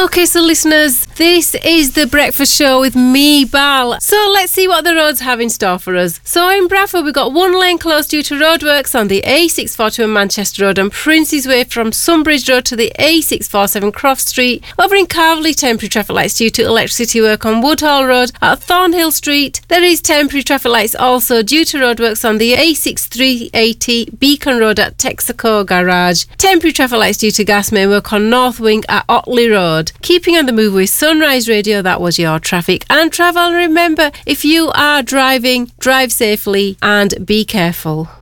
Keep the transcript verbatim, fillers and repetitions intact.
Okay, so listeners, this is the breakfast show with me, Bal. So let's see what the roads have in store for us. So in Bradford, we've got one lane closed due to roadworks on the A six forty-one Manchester Road and Princes Way from Sunbridge Road to the A six forty-seven Croft Street. Over in Carverley, temporary traffic lights due to electricity work on Woodhall Road. At Thornhill Street, there is temporary traffic lights also due to roadworks on the A six three eighty Beacon Road at Texaco Garage. Temporary traffic lights due to gas main work on North Wing at Otley Road. Keeping on the move with Sunrise Radio, that was your traffic and travel. And remember, if you are driving, drive safely and be careful.